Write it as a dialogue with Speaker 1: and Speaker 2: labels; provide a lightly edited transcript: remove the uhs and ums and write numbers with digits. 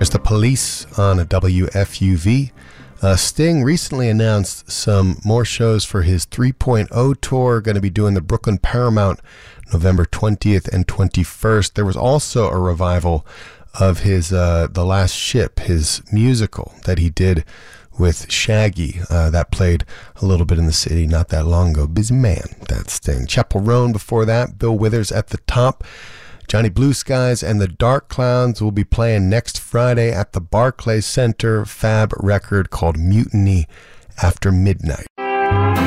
Speaker 1: There's the Police on a WFUV. Sting recently announced some more shows for his 3.0 tour, going to be doing the Brooklyn Paramount November 20th and 21st. There was also a revival of his The Last Ship, his musical that he did with Shaggy, that played a little bit in the city not that long ago. Busy man, that Sting. Chappell Roan before that, Bill Withers at the top. Johnny Blue Skies and the Dark Clowns will be playing next Friday at the Barclays Center. Fab record called Mutiny After Midnight.